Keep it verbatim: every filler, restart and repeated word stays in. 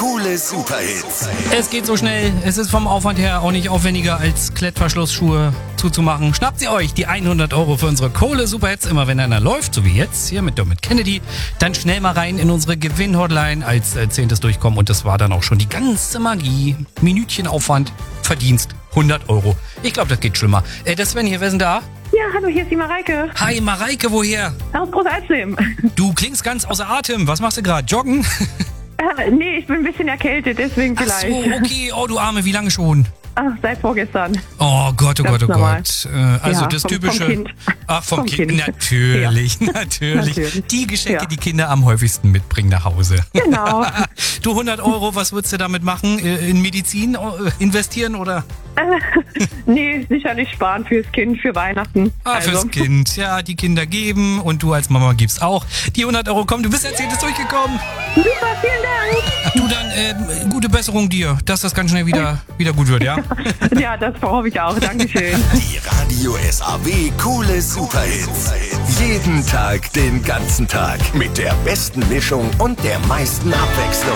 Coole Superhits. Es geht so schnell. Es ist vom Aufwand her auch nicht aufwendiger als Klettverschlussschuhe zuzumachen. Schnappt sie euch, die hundert Euro für unsere Coole Superhits. Immer wenn einer läuft, so wie jetzt hier mit Dominic Kennedy, dann schnell mal rein in unsere Gewinn-Hotline als äh, zehntes Durchkommen. Und das war dann auch schon die ganze Magie. Minütchen Aufwand, Verdienst, hundert Euro. Ich glaube, das geht schlimmer. Äh, das Sven hier, wer ist denn da? Ja, hallo, hier ist die Mareike. Hi Mareike, woher? Aus Großalzleben. Du klingst ganz außer Atem. Was machst du gerade? Joggen? Äh, nee, ich bin ein bisschen erkältet, deswegen Ach vielleicht. so, okay. Oh, du Arme, wie lange schon? Ach, seit vorgestern. Oh Gott, oh Ganz Gott, oh normal. Gott. Äh, also Ja, das vom- typische... vom Kind. Ach, vom, Vom kind. Kind. Natürlich, natürlich, Natürlich. Die Geschenke, Ja. die Kinder am häufigsten mitbringen nach Hause. Genau. Du, hundert Euro, was würdest du damit machen? Äh, In Medizin äh, investieren oder? äh, nee, sicherlich sparen fürs Kind, für Weihnachten. Ah, also. fürs Kind. Ja, die Kinder geben und du als Mama gibst auch. Die hundert Euro kommen, du bist als zehntes durchgekommen. Super, vielen Dank. Du, dann äh, gute Besserung dir, dass das ganz schnell wieder, wieder gut wird, ja? Ja, das hoffe ich auch. Dankeschön. Die Radio S A W Coole Superhits. Jeden Tag, den ganzen Tag. Mit der besten Mischung und der meisten Abwechslung.